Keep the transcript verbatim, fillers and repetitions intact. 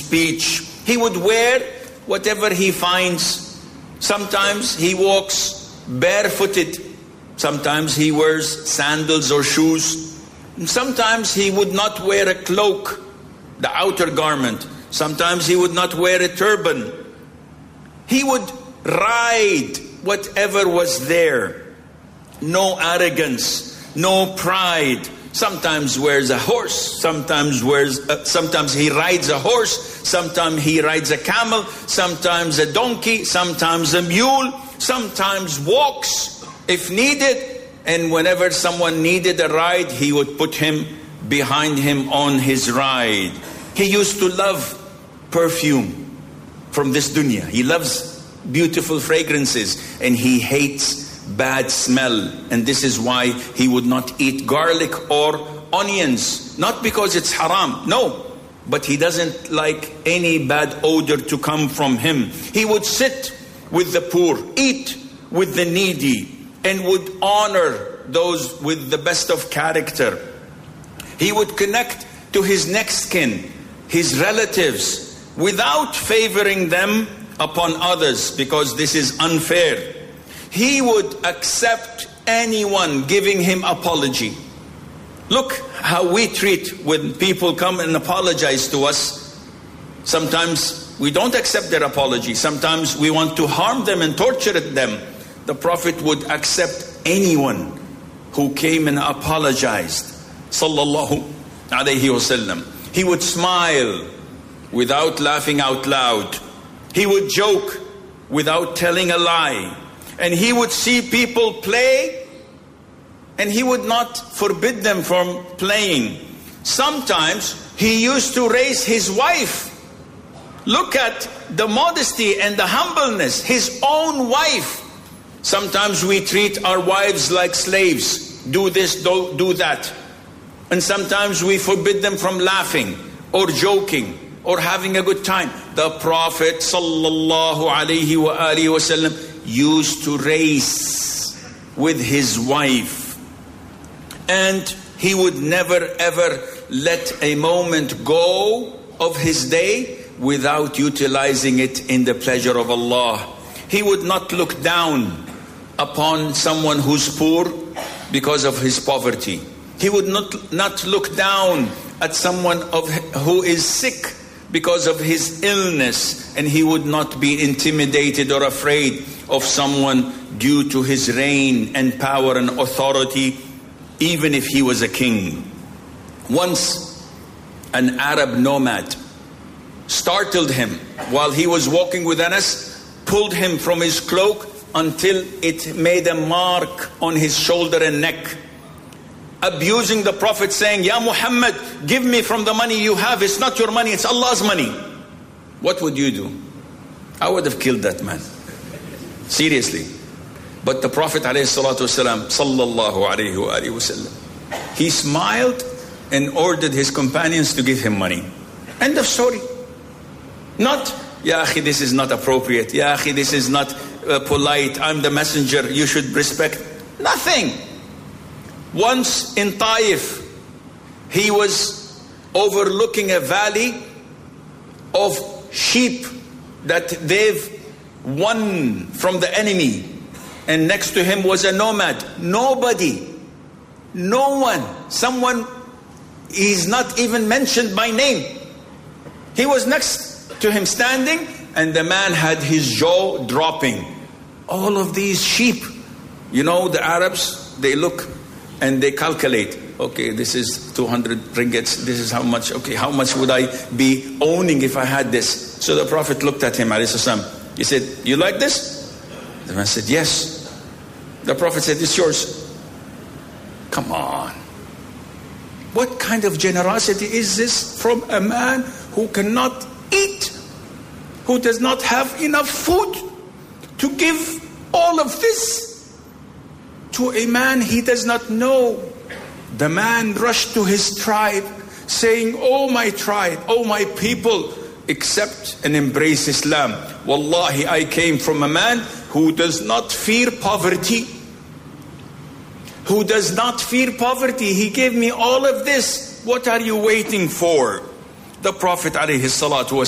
speech. He would wear whatever he finds. Sometimes he walks barefooted. Sometimes he wears sandals or shoes. Sometimes he would not wear a cloak, the outer garment. Sometimes he would not wear a turban. He would ride whatever was there. No arrogance, no pride. Sometimes wears a horse, sometimes wears uh, sometimes he rides a horse, sometimes he rides a camel, sometimes a donkey, sometimes a mule, sometimes walks if needed, and whenever someone needed a ride, he would put him behind him on his ride. He used to love perfume from this dunya. He loves beautiful fragrances, and he hates bad smell. And this is why he would not eat garlic or onions. Not because it's haram, no, but he doesn't like any bad odor to come from him. He would sit with the poor, eat with the needy, and would honor those with the best of character. He would connect to his next kin, his relatives, without favoring them upon others, because this is unfair. He would accept anyone giving him apology. Look how we treat when people come and apologize to us. Sometimes we don't accept their apology. Sometimes we want to harm them and torture them. The Prophet would accept anyone who came and apologized. Sallallahu alayhi wasallam. He would smile without laughing out loud. He would joke without telling a lie. And he would see people play, and he would not forbid them from playing. Sometimes he used to raise his wife. Look at the modesty and the humbleness. His own wife. Sometimes we treat our wives like slaves. Do this, do, do that. And sometimes we forbid them from laughing or joking or having a good time. The Prophet sallallahu alaihi wa alihi wasallam used to race with his wife, and he would never ever let a moment go of his day without utilizing it in the pleasure of Allah. He would not look down upon someone who's poor because of his poverty. He would not not look down at someone of who is sick because of his illness, and he would not be intimidated or afraid of someone due to his reign and power and authority, even if he was a king. Once an Arab nomad startled him while he was walking with Anas, pulled him from his cloak until it made a mark on his shoulder and neck, abusing the Prophet, saying, "Ya Muhammad, give me from the money you have. It's not your money, it's Allah's money." What would you do? I would have killed that man. Seriously. But the Prophet ﷺ, sallallahu alayhi wa alihi wasallam, he smiled and ordered his companions to give him money. End of story. Not, "Ya akhi, this is not appropriate. Ya akhi, this is not uh, polite. I'm the messenger. You should respect." Nothing. Once in Taif, he was overlooking a valley of sheep that they've won from the enemy, and next to him was a nomad. Nobody, no one, someone is not even mentioned by name. He was next to him standing, and the man had his jaw dropping. All of these sheep, you know, the Arabs, they look and they calculate. Okay, this is two hundred ringgits. This is how much. Okay, how much would I be owning if I had this? So the Prophet looked at him, alayhi salam. He said, "You like this?" The man said, "Yes." The Prophet said, "It's yours." Come on. What kind of generosity is this from a man who cannot eat, who does not have enough food to give all of this to a man he does not know? The man rushed to his tribe saying, "Oh my tribe, oh my people, accept and embrace Islam. Wallahi, I came from a man who does not fear poverty. Who does not fear poverty. He gave me all of this. What are you waiting for?" The Prophet alayhi salatu